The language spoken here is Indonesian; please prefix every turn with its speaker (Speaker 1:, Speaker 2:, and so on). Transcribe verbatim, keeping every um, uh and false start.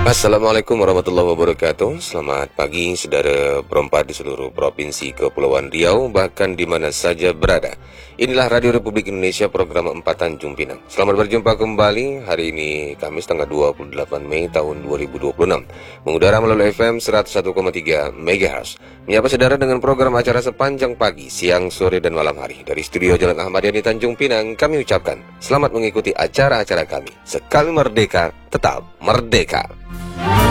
Speaker 1: Assalamualaikum warahmatullahi wabarakatuh. Selamat pagi saudara perempat di seluruh provinsi Kepulauan Riau, bahkan di mana saja berada. Inilah Radio Republik Indonesia, program empat Tanjung Pinang. Selamat berjumpa kembali hari ini Kamis tanggal dua puluh delapan Mei tahun dua ribu dua puluh enam. Mengudara melalui F M seratus satu koma tiga MHz. Menyapa saudara dengan program acara sepanjang pagi, siang, sore, dan malam hari. Dari studio Jalan Ahmad Yani Tanjung Pinang, kami ucapkan selamat mengikuti acara-acara kami. Sekali merdeka, tetap merdeka.